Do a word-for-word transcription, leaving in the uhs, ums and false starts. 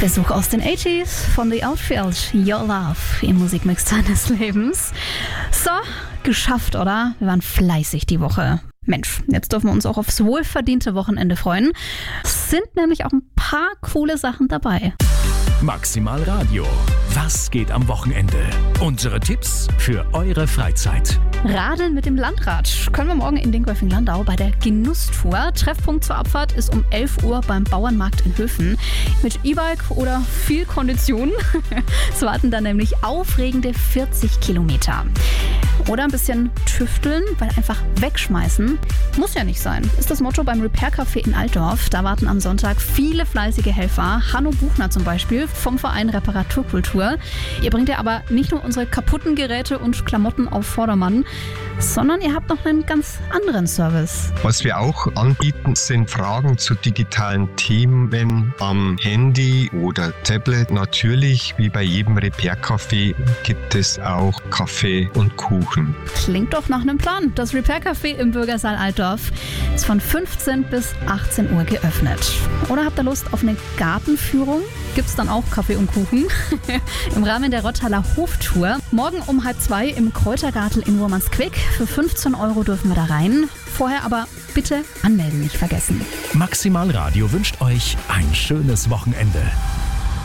Besuch aus den achtziger von The Outfield, Your Love im Musikmix deines Lebens. So, geschafft, oder? Wir waren fleißig die Woche. Mensch, jetzt dürfen wir uns auch aufs wohlverdiente Wochenende freuen. Es sind nämlich auch ein paar coole Sachen dabei. Maximal Radio. Was geht am Wochenende? Unsere Tipps für eure Freizeit. Radeln mit dem Landrad können wir morgen in Dingolfing-Landau bei der Genusstour. Treffpunkt zur Abfahrt ist um elf Uhr beim Bauernmarkt in Höfen. Mit E-Bike oder viel Kondition. Es warten dann nämlich aufregende vierzig Kilometer. Oder ein bisschen tüfteln, weil einfach wegschmeißen muss ja nicht sein. Ist das Motto beim Repair Café in Altdorf. Da warten am Sonntag viele fleißige Helfer. Hanno Buchner zum Beispiel vom Verein Reparaturkultur. Ihr bringt ja aber nicht nur unsere kaputten Geräte und Klamotten auf Vordermann, sondern ihr habt noch einen ganz anderen Service. Was wir auch anbieten, sind Fragen zu digitalen Themen am Handy oder Tablet. Natürlich, wie bei jedem Repair-Café, gibt es auch Kaffee und Kuchen. Klingt doch nach einem Plan. Das Repair Café im Bürgersaal Altdorf ist von fünfzehn bis achtzehn Uhr geöffnet. Oder habt ihr Lust auf eine Gartenführung? Gibt's dann auch Kaffee und Kuchen im Rahmen der Rottaler Hoftour. Morgen um halb zwei im Kräutergarten in Wurmansquick. Für fünfzehn Euro dürfen wir da rein. Vorher aber bitte anmelden nicht vergessen. Maximal Radio wünscht euch ein schönes Wochenende.